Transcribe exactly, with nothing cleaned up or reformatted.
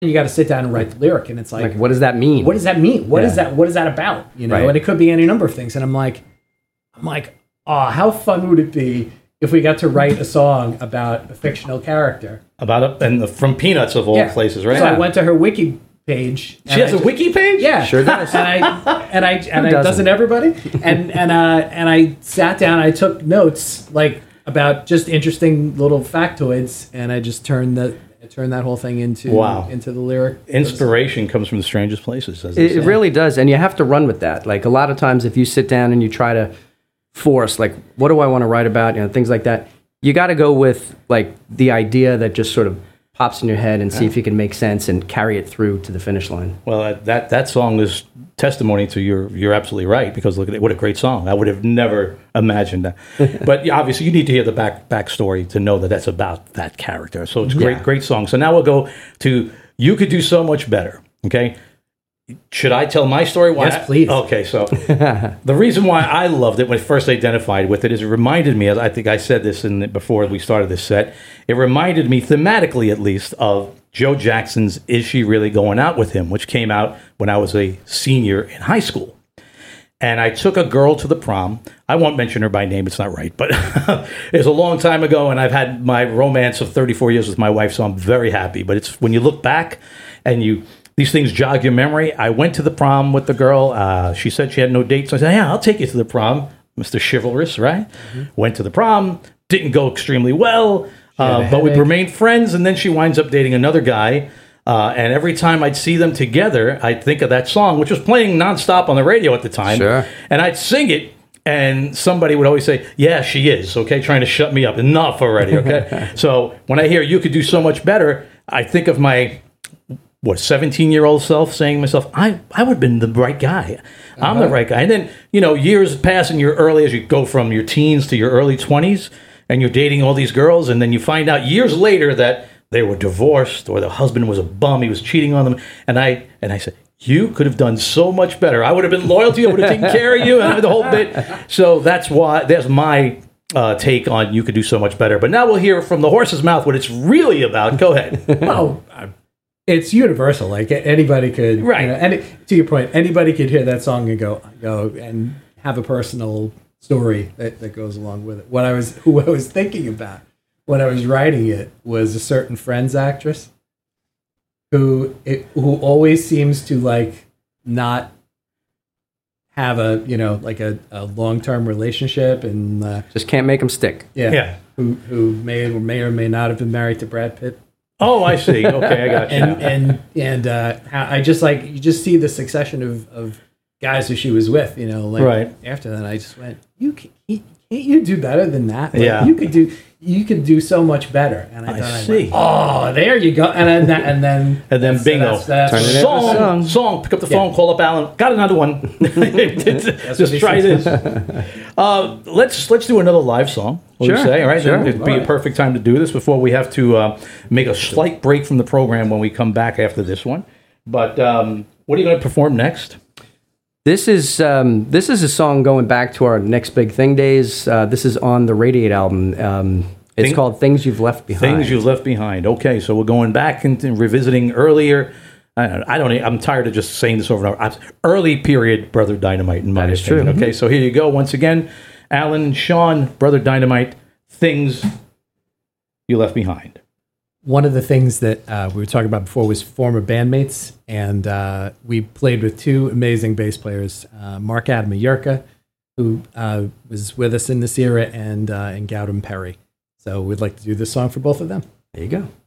you got to sit down and write the lyric, and it's like, like what does that mean? What does that mean? What yeah. is that? What is that about? You know, right. and it could be any number of things. And I'm like, I'm like, oh, how fun would it be if we got to write a song about a fictional character? About it, and the, from Peanuts of all yeah. places, right? So I went to her wiki page. She has I a just, wiki page? Yeah, sure does. And I and I and I doesn't? doesn't everybody? And and uh and I sat down. I took notes like about just interesting little factoids, and I just turned the. Turn that whole thing into wow. into the lyric. Inspiration comes from the strangest places. As it, it really does, and you have to run with that. Like a lot of times, if you sit down and you try to force, like, what do I want to write about, you know, things like that, you got to go with like the idea that just sort of pops in your head and see if you can make sense and carry it through to the finish line. Well, that that song is testimony to your. You're absolutely right, because look at it, what a great song. I would have never imagined that. But obviously, you need to hear the back backstory to know that that's about that character. So it's a great, yeah. great song. So now we'll go to You Could Do So Much Better. Okay. Should I tell my story? Why? Yes, please. Okay, so the reason why I loved it when I first identified with it is it reminded me, I think I said this in the, before we started this set, it reminded me, thematically at least, of Joe Jackson's Is She Really Going Out With Him, which came out when I was a senior in high school. And I took a girl to the prom. I won't mention her by name, it's not right, but it was a long time ago, and I've had my romance of thirty-four years with my wife, so I'm very happy. But it's when you look back and you... These things jog your memory. I went to the prom with the girl. Uh, she said she had no dates. So I said, yeah, I'll take you to the prom, Mister Chivalrous, right? Mm-hmm. Went to the prom. Didn't go extremely well, uh, but we remained friends. And then she winds up dating another guy. Uh, and every time I'd see them together, I'd think of that song, which was playing nonstop on the radio at the time. Sure. And I'd sing it. And somebody would always say, yeah, she is, okay, trying to shut me up. Enough already, okay? So when I hear You Could Do So Much Better, I think of my... what, seventeen-year-old self saying to myself, I, I would have been the right guy. I'm uh-huh. the right guy. And then, you know, years pass in your early, as you go from your teens to your early twenties, and you're dating all these girls, and then you find out years later that they were divorced, or the husband was a bum, he was cheating on them. And I and I said, you could have done so much better. I would have been loyal to you, I would have taken care of you, and the whole bit. So that's why, that's my uh, take on You Could Do So Much Better. But now we'll hear from the horse's mouth what it's really about. Go ahead. Well, it's universal. Like anybody could, right? You know, and to your point, anybody could hear that song and go, go and have a personal story that, that goes along with it. What I was, who I was thinking about when I was writing it was a certain Friends actress who, it, who always seems to like not have a, you know, like a, a long-term relationship, and uh, just can't make them stick. Yeah, yeah. Who who may or may or may not have been married to Brad Pitt. Oh, I see. Okay, I got you. and and and uh, I just like you just see the succession of, of guys who she was with, you know. Like right. After that, I just went, you can, can't you do better than that? Like, yeah, you could do you could do so much better. And I, I thought, see. I went, oh, there you go. And then and then and then bingo. That's, that's, Turn that's, it song, song, song. Pick up the phone, Yeah. call up Alan. Got another one. Just try this. Uh, let's let's do another live song. What do you Sure, say? All right, sure. it'd be All a right. perfect time to do this before we have to uh, make a slight break from the program when we come back after this one. But um, what are you going to perform next? This is um, this is a song going back to our Next Big Thing days. Uh, this is on the Radiate album. Um, it's Thing- called Things You've Left Behind. Things You've Left Behind. Okay, so we're going back and revisiting earlier. I don't, I don't. I'm tired of just saying this over and over. Early period, Brother Dynamite. In my That is opinion. true. Okay, so here you go. Once again, Alan and Sean, Brother Dynamite. Things You Left Behind. one of the things that uh, we were talking about before was former bandmates, and uh, we played with two amazing bass players, uh, Mark Adam Yerka, who uh, was with us in this era, and uh, and Gautam Perry. So we'd like to do this song for both of them. There you go.